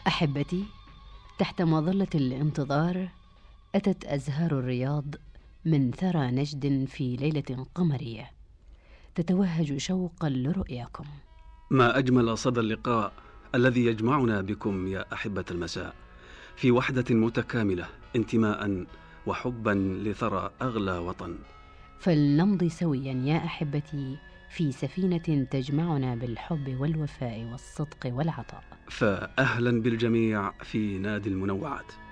أحبتي، تحت مظلة الانتظار أتت أزهار الرياض من ثرى نجد في ليلة قمرية، تتوهج شوقا لرؤياكم. ما أجمل صدى اللقاء الذي يجمعنا بكم يا أحبة المساء، في وحدة متكاملة، انتماء وحبا لثرى أغلى وطن. فلنمضي سويا يا أحبتي في سفينة تجمعنا بالحب والوفاء والصدق والعطاء. فأهلا بالجميع في نادي المنوعات.